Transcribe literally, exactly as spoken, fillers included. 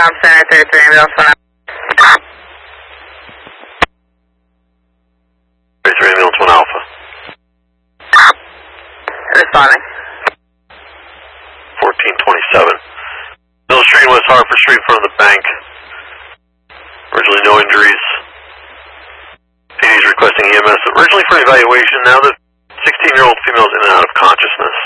Com Center, thirty-three ambulance one Alpha. thirty-three ambulance one Alpha. Responding. fourteen twenty-seven. Middle Street, West Hartford Street, in front of the bank. Originally no injuries. P D's requesting E M S originally for evaluation. Now the sixteen-year-old female is in and out of consciousness.